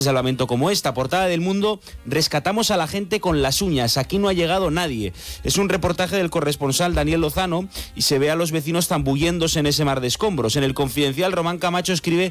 salvamento como esta. Portada del Mundo: rescatamos a la gente con las uñas, aquí no ha llegado nadie. Es un reportaje del corresponsal Daniel Lozano y se ve a los vecinos zambulléndose en ese mar de escombros. En El Confidencial, Román Camacho escribe